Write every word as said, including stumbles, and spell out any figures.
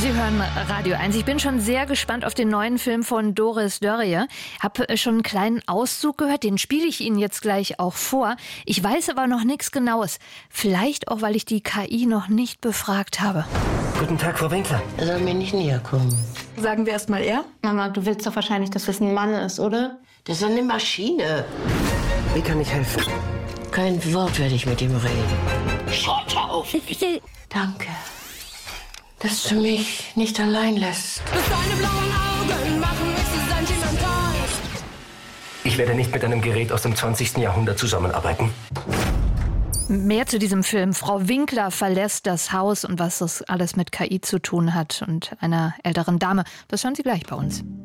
Sie hören Radio eins. Ich bin schon sehr gespannt auf den neuen Film von Doris Dörrie. Habe schon einen kleinen Auszug gehört, den spiele ich Ihnen jetzt gleich auch vor. Ich weiß aber noch nichts Genaues. Vielleicht auch, weil ich die K I noch nicht befragt habe. Guten Tag, Frau Winkler. Er soll mir nicht näher kommen. Sagen wir erst mal er? Mama, du willst doch wahrscheinlich, dass das ein Mann ist, oder? Das ist eine Maschine. Wie kann ich helfen? Kein Wort werde ich mit ihm reden. Schaut auf! Danke, dass du mich nicht allein lässt. Deine blauen Augen machen mich so sentimental. Ich werde nicht mit einem Gerät aus dem zwanzigsten Jahrhundert zusammenarbeiten. Mehr zu diesem Film. Frau Winkler verlässt das Haus und was das alles mit K I zu tun hat und einer älteren Dame. Das hören Sie gleich bei uns.